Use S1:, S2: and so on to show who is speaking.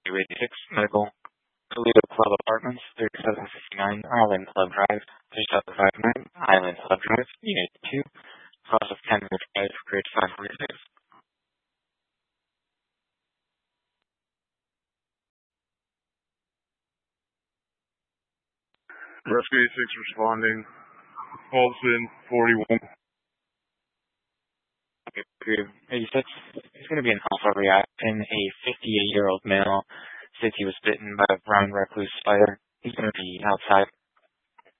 S1: 286 Medical, Toledo Club Apartments, 3759 Island Club Drive, 3759 Island Club Drive, Unit 2, cost of 10 minutes pay for grade 546.
S2: Rescue 86 responding. Paulson 41.
S1: Okay, Crew 86. It's going to be an alpha reaction. A 58-year-old male says he was bitten by a brown recluse spider. He's going to be outside